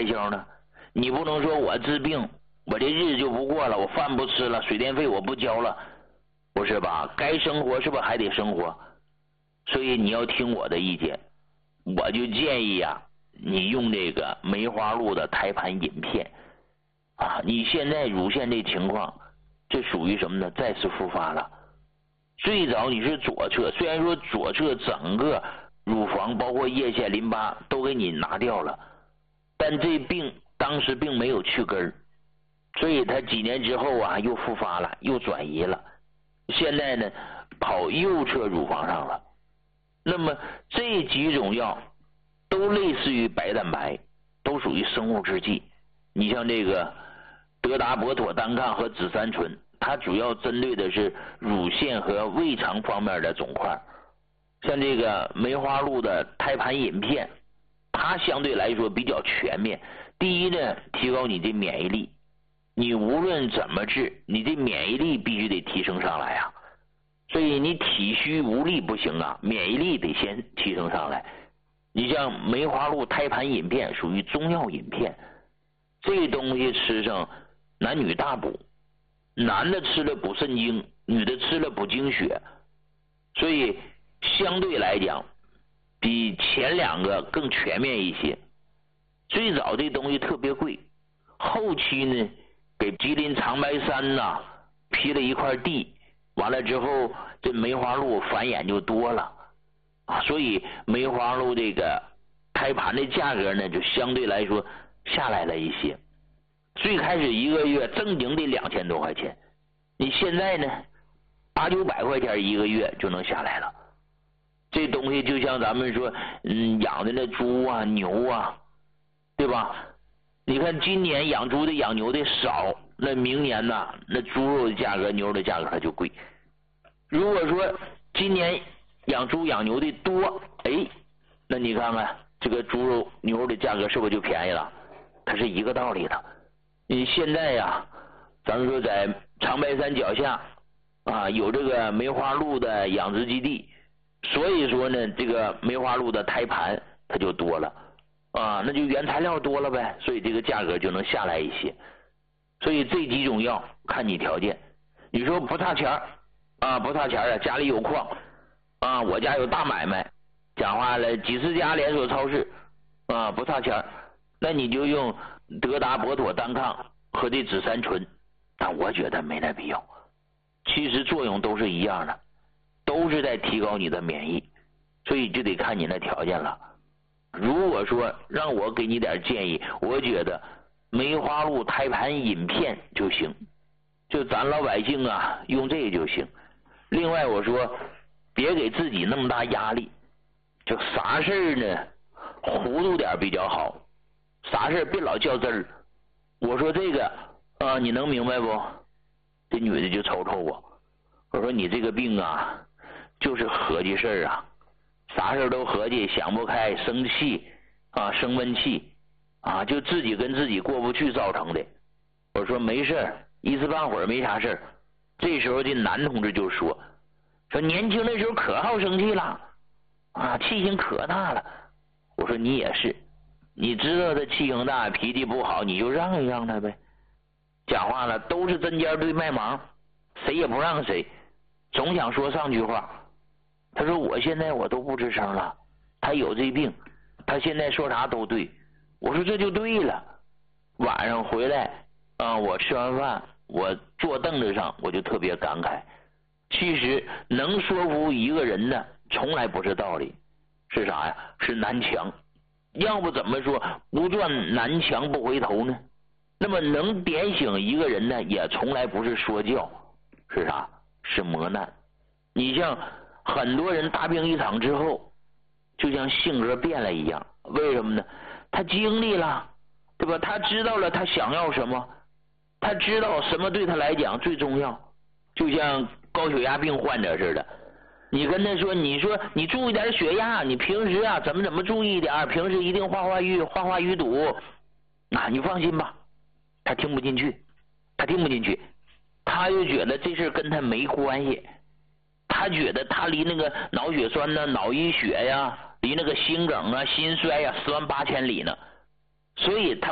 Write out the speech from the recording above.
开销呢？你不能说我治病，我这日子就不过了，我饭不吃了，水电费我不交了，不是吧？该生活是不是还得生活？所以你要听我的意见，我就建议啊，你用这个梅花鹿的胎盘饮片啊。你现在乳腺这情况，这属于什么呢？再次复发了。最早你是左侧，虽然说左侧整个乳房包括腋腺淋巴都给你拿掉了，但这病当时并没有去根儿，所以他几年之后啊又复发了，又转移了，现在呢跑右侧乳房上了。那么这几种药都类似于白蛋白，都属于生物制剂。你像这个德达博妥单抗和紫杉醇，它主要针对的是乳腺和胃肠方面的肿块。像这个梅花鹿的胎盘饮片，它相对来说比较全面。第一呢，提高你的免疫力，你无论怎么治，你的免疫力必须得提升上来啊。所以你体虚无力不行啊，免疫力得先提升上来。你像梅花鹿胎盘饮片属于中药饮片，这东西吃上男女大补，男的吃了补肾精，女的吃了补精血，所以相对来讲比前两个更全面一些。最早这东西特别贵，后期呢给吉林长白山呐批了一块地，完了之后这梅花鹿繁衍就多了啊，所以梅花鹿这个胎盘的价格呢就相对来说下来了一些。最开始一个月正经得2000多块钱，你现在呢800-900块钱一个月就能下来了。这东西就像咱们说养的那猪啊牛啊，对吧？你看今年养猪的养牛的少，那明年呢那猪肉的价格牛肉的价格它就贵。如果说今年养猪养牛的多，那你看看这个猪肉牛肉的价格是不是就便宜了？它是一个道理的。你现在呀，咱们说在长白山脚下啊有这个梅花鹿的养殖基地，所以说呢这个梅花鹿的胎盘它就多了啊，那就原材料多了呗，所以这个价格就能下来一些。所以这几种药看你条件，你说不差钱啊，不差钱啊，家里有矿啊，我家有大买卖，讲话了几十家连锁超市啊，不差钱，那你就用德达博妥单抗和这紫杉醇，但我觉得没那必要。其实作用都是一样的，都是在提高你的免疫，所以就得看你的条件了。如果说让我给你点建议，我觉得梅花鹿胎盘饮片就行，就咱老百姓啊用这个就行。另外我说别给自己那么大压力，就啥事呢糊涂点比较好，啥事别老较真儿。我说这个啊你能明白不？这女的就瞅瞅我说你这个病啊就是合计事儿啊，啥事都合计，想不开，生气啊，生闷气啊，就自己跟自己过不去造成的。我说没事，一时半会儿没啥事。这时候这男同志就说年轻的时候可好生气了啊，气性可大了。我说你也是，你知道他气性大脾气不好，你就让一让他呗。讲话了都是针尖对麦芒，谁也不让谁，总想说上句话。他说我现在我都不吱声了，他有这病，他现在说啥都对。我说这就对了。晚上回来啊，我吃完饭我坐凳子上我就特别感慨，其实能说服一个人的从来不是道理，是啥呀？是南墙。要不怎么说不转南墙不回头呢？那么能点醒一个人呢，也从来不是说教，是啥？是磨难。你像很多人大病一场之后，就像性格变了一样，为什么呢？他经历了，对吧？他知道了他想要什么，他知道什么对他来讲最重要。就像高血压病患者似的，你跟他说，你说你注意点血压，你平时啊怎么注意一点，平时一定化化淤堵，你放心吧，他听不进去，他就觉得这事跟他没关系，他觉得他离那个脑血栓呢、脑溢血呀，离那个心梗啊、心衰呀108000里呢，所以他